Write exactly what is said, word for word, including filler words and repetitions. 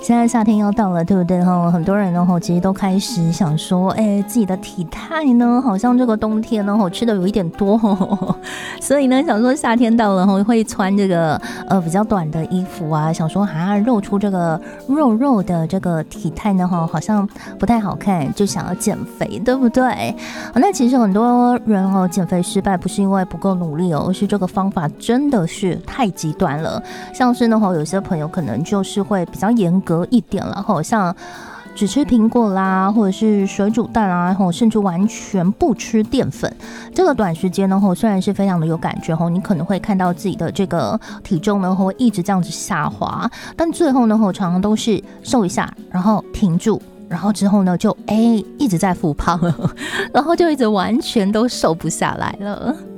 现在夏天要到了，对不对？很多人呢，其实都开始想说，哎，自己的体态呢，好像这个冬天呢，吃的有一点多，所以呢，想说夏天到了，会穿这个呃比较短的衣服啊，想说啊，露出这个肉肉的这个体态呢，好像不太好看，就想要减肥，对不对？那其实很多人哦，减肥失败不是因为不够努力哦，而是这个方法真的是太极端了。像是呢，有些朋友可能就是会比较严格一点了，像只吃苹果啦，或者是水煮蛋啊，甚至完全不吃淀粉。这个短时间呢，虽然是非常的有感觉，你可能会看到自己的这个体重呢会一直这样子下滑，但最后呢，常常都是瘦一下，然后停住。然后之后呢，就哎一直在复胖了，然后就一直完全都瘦不下来了。